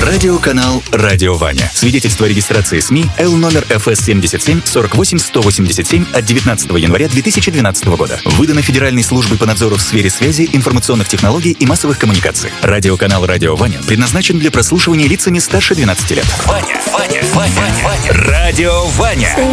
Радиоканал «Радио Ваня». Свидетельство о регистрации СМИ Л номер ФС 77 48 187 от 19 января 2012 года. Выдано Федеральной службой по надзору в сфере связи, информационных технологий и массовых коммуникаций. Радиоканал «Радио Ваня» предназначен для прослушивания лицами старше 12 лет. Ваня. Радио Ваня.